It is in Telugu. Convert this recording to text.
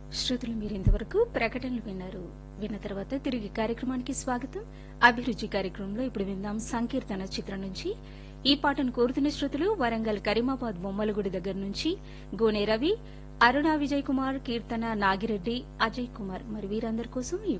శ్రోతలు మీరింతవరకు ప్రకటనలు విన్నారు. విన్న తర్వాత తిరిగి కార్యక్రమానికి స్వాగతం. అభిరుచి కార్యక్రమంలో ఇప్పుడు విందాం సంకీర్తన చిత్రం నుంచి. ఈ పాటను కోరుతున్న శ్రోతలు వరంగల్ కరీమాబాద్ బొమ్మలగుడి దగ్గర నుంచి గోనె రవి, అరుణ విజయ్ కుమార్, కీర్తన, నాగిరెడ్డి, అజయ్ కుమార్ మరి వీరందరి కోసం ఈ